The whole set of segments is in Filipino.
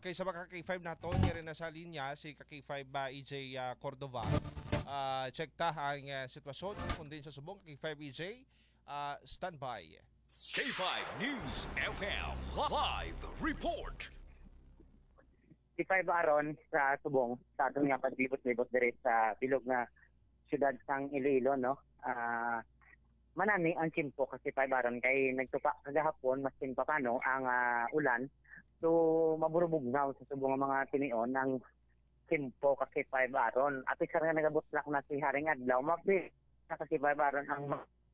Okay, sa mga K5 nato, rin na sa linya si K5 EJ Cordova. Check ta ang sitwasyon kundi sa subong K5 EJ. Standby. K5 News FM Live Report. Si Five Aron sa Subong, sa atong nga paglibot-libot dire sa bilog na siyudad sang Iloilo, no? Manani ang simpo kasi Five Aron kay nagtupa kagahapon mas pa paano ang ulan. So maburubugnaw sa subong nga mga tinion ang simpo kasi Five Aron. At isa nga nagabutlak na si Haring Adlaw, mapi na kasi Five Aron ang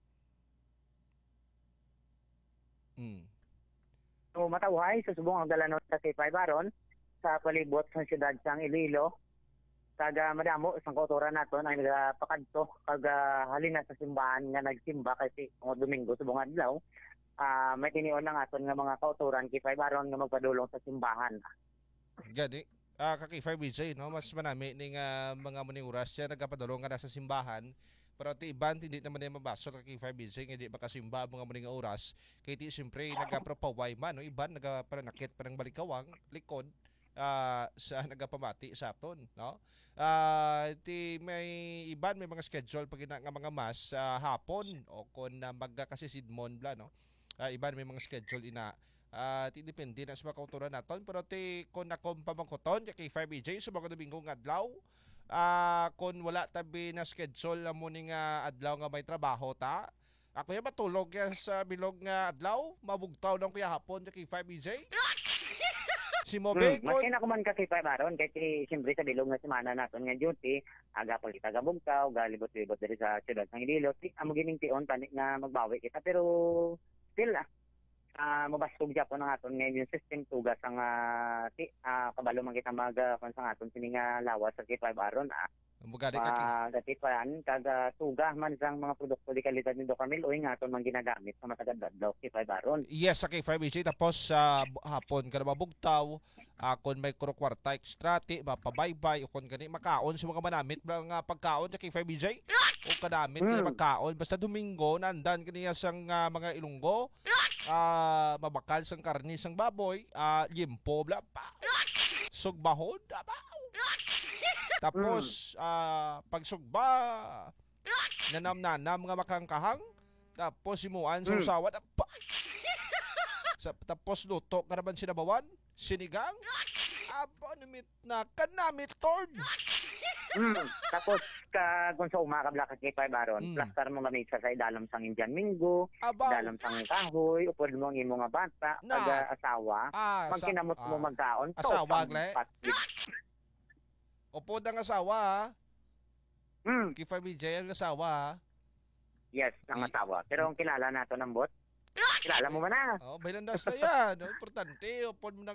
So matawhay sa subong ang dalanon kasi Five Aron sa palibot sa siyudad sang Iloilo. Kaga madamo isang kautoran naton ay nagapakadto kaga halina sa simbahan nga nagsimba kasi mga Domingo subong adlaw. May tinion na aton nga mga kautoran kay Five Aron nga magpadulong sa simbahan. Gani, kaki 5 BJ, no? Mas manami ning mga muning oras siya nagapadulong ka na sa simbahan. Pero ti iban hindi naman niya mabasol kaki 5 BJ nga di makasimba mga muning oras. Kay ti siyempre nagapropaway man, no? Iban nagapanakit pa ng balikawang likod sa nagapamati sa aton, no? Ti may iban may mga schedule pag nga mga mas hapon o kon magkasisidmon bla, no? Iban may mga schedule ina ti depende na sa mga kauturan naton pero ti kon akom pamangkoton kay 5EJ sa mga Domingo nga adlaw kon wala tabi na schedule na mo ning adlaw nga may trabaho ta ako ya matulog ya sa bilog nga adlaw mabugtaw lang kuya hapon kay 5EJ. Si Mobe Masin ako man kasi Five Aron kasi siyempre sa bilog nga semana naton nga duty aga palit aga bugtaw galibot-libot diri sa siyudad ng Iloilo amo gining tion tani nga magbawi kita pero still mabastog Japon ang aton nga yung system tugas ang kabalo man kita kon sa aton sini nga lawas sa Five Aron Mugari kaki. Gatipan kaga tuga man sang mga produkto di kalidad ni Do Camilo nga aton man ginagamit sa matagad adlaw si Five Aron. Yes, sa K5EJ tapos sa hapon ka na mabugtaw kon may kwarta extra ti mapabaybay o kon gani makaon sa mga manamit mga pagkaon sa K5EJ o kadamit kaya pagkaon basta Domingo nandan kaniya sang mga Ilonggo mabakal sang karni sang baboy limpo bla pa sugbahon abaw tapos pagsugba nanam nga makangkahang tapos simuan sa usawan tapos luto ka naman sinabawan sinigang namit na kanamit tord. Tapos kung sa umakabla ka kay Five Aron plaster mo gamit sa idalam sang Indian Minggo idalam sang kahoy upod mo ang imo nga bata aga asawa magkinamot mo magkaon asawa gle upod ang asawa kay 5EJ ang asawa yes ang asawa pero ang kilala nato ng bot kilala mo man na bailandas na yan importante upod mo